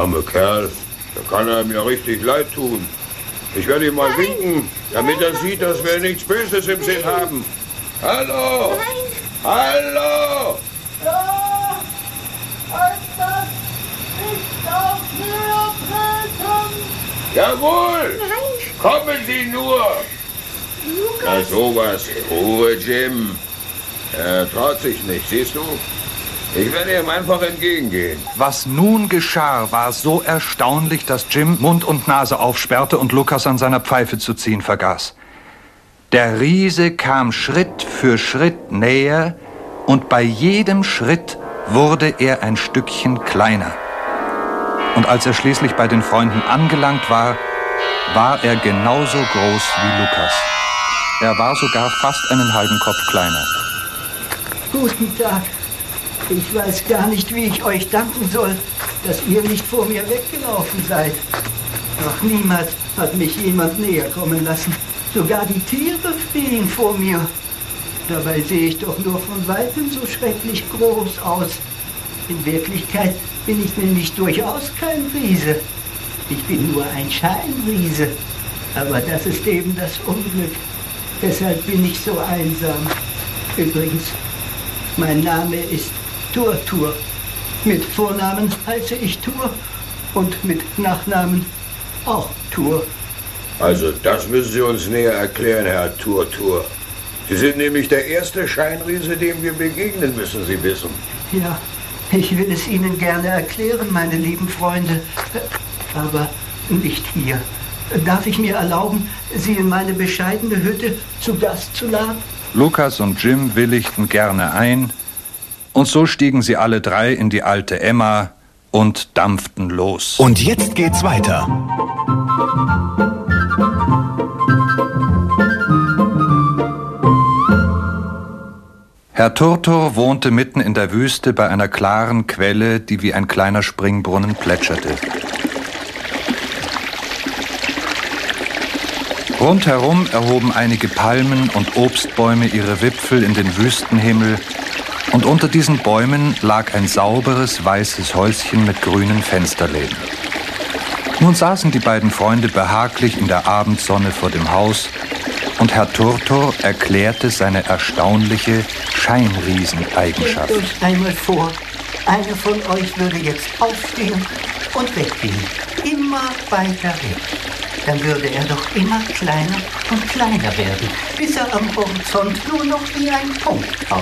arme Kerl. Da kann er mir richtig leid tun. Ich werde ihm mal winken, damit er sieht, dass wir nichts Böses im Sinn haben. Hallo! Hallo! Ja, etwas ist auf mir treten. Jawohl! Nein, Kommen Sie nur! Na Lukas. sowas. Ruhe, Jim. Er traut sich nicht, siehst du? Ich werde ihm einfach entgegengehen. Was nun geschah, war so erstaunlich, dass Jim Mund und Nase aufsperrte und Lukas an seiner Pfeife zu ziehen vergaß. Der Riese kam Schritt für Schritt näher und bei jedem Schritt wurde er ein Stückchen kleiner. Und als er schließlich bei den Freunden angelangt war, war er genauso groß wie Lukas. Er war sogar fast einen halben Kopf kleiner. Guten Tag. Ich weiß gar nicht, wie ich euch danken soll, dass ihr nicht vor mir weggelaufen seid. Noch niemals hat mich jemand näher kommen lassen. Sogar die Tiere fliehen vor mir. Dabei sehe ich doch nur von Weitem so schrecklich groß aus. In Wirklichkeit bin ich nämlich durchaus kein Riese. Ich bin nur ein Scheinriese. Aber das ist eben das Unglück. Deshalb bin ich so einsam. Übrigens, mein Name ist Turtur. Mit Vornamen heiße ich Tur und mit Nachnamen auch Tur. Also, das müssen Sie uns näher erklären, Herr Turtur. Sie sind nämlich der erste Scheinriese, dem wir begegnen, müssen Sie wissen. Ja, ich will es Ihnen gerne erklären, meine lieben Freunde. Aber nicht hier. Darf ich mir erlauben, Sie in meine bescheidene Hütte zu Gast zu laden? Lukas und Jim willigten gerne ein, und so stiegen sie alle drei in die alte Emma und dampften los. Und jetzt geht's weiter. Herr Turtur wohnte mitten in der Wüste bei einer klaren Quelle, die wie ein kleiner Springbrunnen plätscherte. Rundherum erhoben einige Palmen und Obstbäume ihre Wipfel in den Wüstenhimmel, und unter diesen Bäumen lag ein sauberes, weißes Häuschen mit grünen Fensterläden. Nun saßen die beiden Freunde behaglich in der Abendsonne vor dem Haus, und Herr Turtur erklärte seine erstaunliche Scheinrieseneigenschaft. Stellt euch einmal vor, einer von euch würde jetzt aufstehen und weggehen. Immer weiter weg. Dann würde er doch immer kleiner und kleiner werden, bis er am Horizont nur noch wie ein Punkt aussieht.